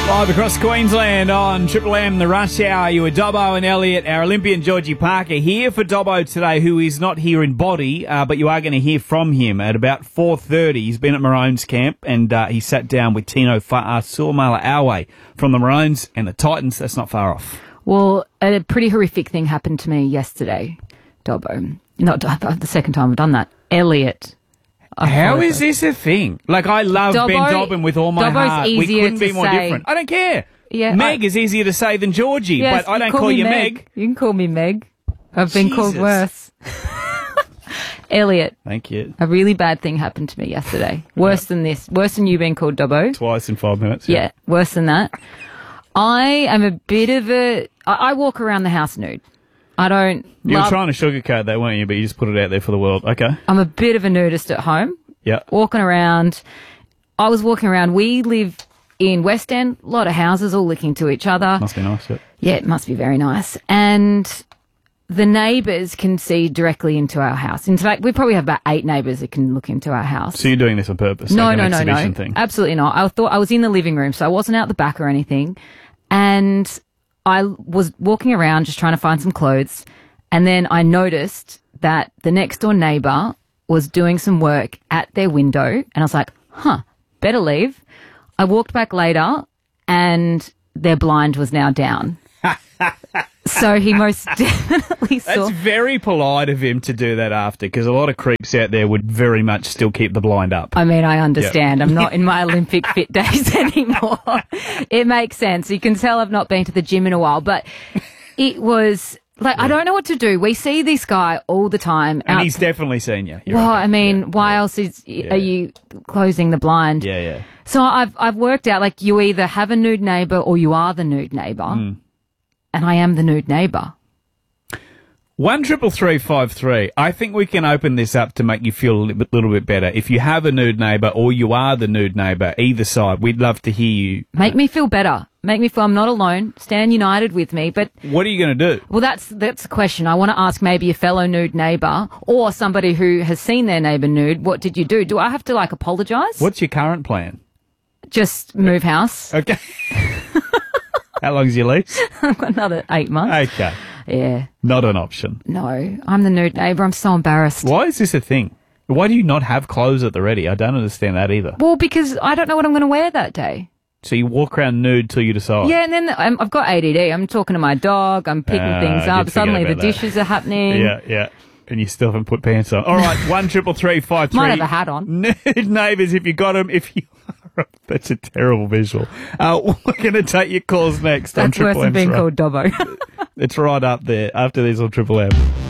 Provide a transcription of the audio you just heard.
Live across Queensland on Triple M, the Rush Hour. You were Dobbo and Elliot. Our Olympian Georgie Parker here for Dobbo today, who is not here in body, but you are going to hear from him at about 4:30. He's been at Maroons camp and he sat down with Tino Fa'asuamaleaui from the Maroons and the Titans. That's not far off. Well, a pretty horrific thing happened to me yesterday, Dobbo. Not Dobbo, the second time I've done that. Elliot. How is this a thing? Like, I love Ben Dobbin with all my heart. We couldn't be more different. I don't care. Yeah, Meg is easier to say than Georgie, but I don't call you Meg. You can call me Meg. I've been called worse. Elliot. Thank you. A really bad thing happened to me yesterday. Worse than this. Worse than you being called Dobbo. Twice in 5 minutes. Yeah, worse than that. I am a bit of a... I walk around the house nude. I don't... You were trying to sugarcoat that, weren't you? But you just put it out there for the world. Okay. I'm a bit of a nudist at home. Yeah. Walking around. I was walking around. We live in West End. A lot of houses all looking to each other. Must be nice, yeah. Yeah, it must be very nice. And the neighbours can see directly into our house. In fact, we probably have about 8 neighbours that can look into our house. So you're doing this on purpose? No, like no. Thing. Absolutely not. I thought I was in the living room, so I wasn't out the back or anything. And I was walking around just trying to find some clothes. And then I noticed that the next door neighbour was doing some work at their window. And I was like, better leave. I walked back later and their blind was now down. So he most definitely saw. That's very polite of him to do that after, because a lot of creeps out there would very much still keep the blind up. I mean, I understand. Yep. I'm not in my Olympic fit days anymore. It makes sense. You can tell I've not been to the gym in a while, but it was... Like, I don't know what to do. We see this guy all the time. And he's definitely seen you. Well, right. I mean, why else are you closing the blind? Yeah. So I've worked out, like, you either have a nude neighbour or you are the nude neighbour. And I am the nude neighbour. 13353. I think we can open this up to make you feel a little bit better. If you have a nude neighbour or you are the nude neighbour, either side, we'd love to hear you. Make me feel better. Make me feel I'm not alone. Stand united with me. But what are you going to do? Well, that's the question. I want to ask maybe a fellow nude neighbour or somebody who has seen their neighbour nude. What did you do? Do I have to, like, apologise? What's your current plan? Just move house. Okay. How long's your lease? I've got another 8 months. Okay. Yeah. Not an option. No, I'm the nude neighbour. I'm so embarrassed. Why is this a thing? Why do you not have clothes at the ready? I don't understand that either. Well, because I don't know what I'm going to wear that day. So you walk around nude till you decide? Yeah, and then I've got ADD. I'm talking to my dog. I'm picking things up. Suddenly the dishes are happening. Yeah. And you still haven't put pants on. All right, 13353. Might have a hat on. Nude neighbours, if you got them. If you are, that's a terrible visual. We're going to take your calls next on Triple M. That's worse than being called Dobbo. It's right up there after these on Triple M.